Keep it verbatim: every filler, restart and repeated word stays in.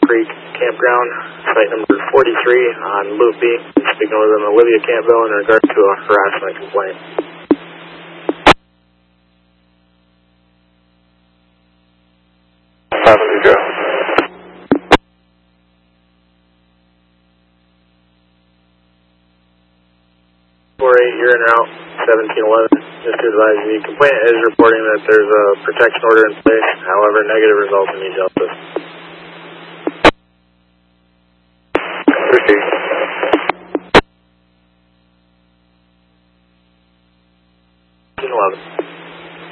Creek Campground, site number forty-three on Loop B. I'm speaking with an Olivia Campbell in regard to a harassment complaint. Passenger Joe. four eight, you're in route seventeen eleven. Just to advise you, the complainant is reporting that there's a protection order in place. However, negative results in need justice. Proceed. eleven.